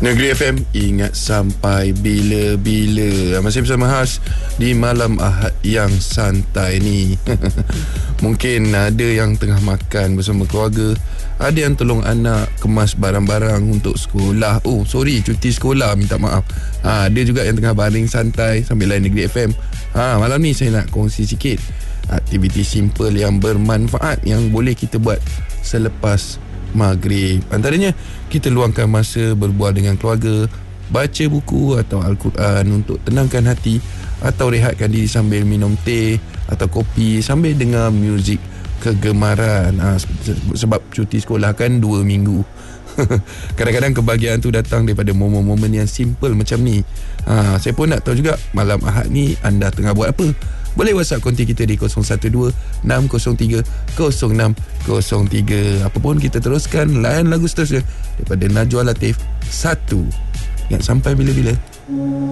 Negeri FM, ingat sampai bila-bila. Masih bersama Has di malam Ahad yang santai ni. Mungkin ada yang tengah makan bersama keluarga, ada yang tolong anak kemas barang-barang untuk sekolah. Oh sorry, cuti sekolah, minta maaf. Ada juga yang tengah baring santai sambil layan Negeri FM. Malam ni saya nak kongsi sikit aktiviti simple yang bermanfaat yang boleh kita buat selepas maghrib. Antaranya, kita luangkan masa berbual dengan keluarga, baca buku atau Al-Quran untuk tenangkan hati, atau rehatkan diri sambil minum teh atau kopi sambil dengar muzik kegemaran. Sebab cuti sekolah kan 2 minggu. Kadang-kadang kebahagiaan tu datang daripada momen-momen yang simple macam ni. Saya pun nak tahu juga malam Ahad ni anda tengah buat apa. Boleh WhatsApp konti kita di 012-603-0603. Apa pun kita teruskan layan lagu seterusnya daripada Najwa Latif, Satu. Ingat sampai bila-bila.